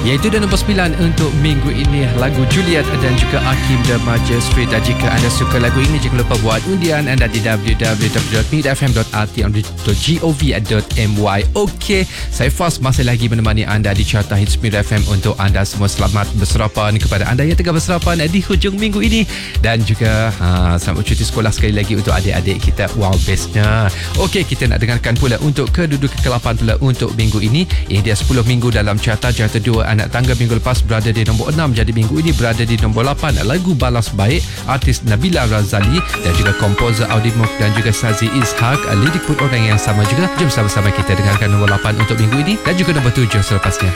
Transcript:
Iaitu dan nombor 9 untuk minggu ini, lagu Juliet dan juga Hakim The Magistrate. Dan jika anda suka lagu ini, jangan lupa buat undian anda di www.meetfm.rt.gov.my. Okey, saya Fas masih lagi menemani anda di Carta Hits Meet FM. Untuk anda semua, selamat bersarapan kepada anda yang tengah bersarapan di hujung minggu ini. Dan juga selamat cuti sekolah sekali lagi untuk adik-adik kita. Wow, bestnya. Okey, kita nak dengarkan pula untuk kedudukan ke-8 pula untuk minggu ini. Ini dia 10 minggu dalam carta. Jatuh 2 anak tangga minggu lepas berada di nombor 6, jadi minggu ini berada di nombor 8. Lagu Balas Baik, artis Nabila Razali dan juga komposer Audimuk dan juga Sazi Ishak. Lirik pun orang yang sama juga. Jom sama-sama kita dengarkan nombor 8 untuk minggu ini dan juga nombor 7 selepasnya.